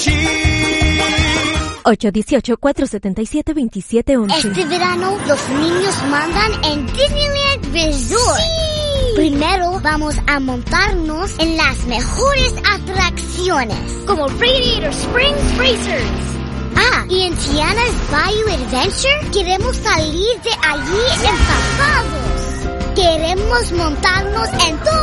Machine. 818-477-2711. Este verano, los niños mandan en Disneyland Resort. ¡Sí! Primero vamos a montarnos en las mejores atracciones, como Radiator Springs Racers. Y en Tiana's Bayou Adventure queremos salir de allí empapados. Queremos montarnos en todo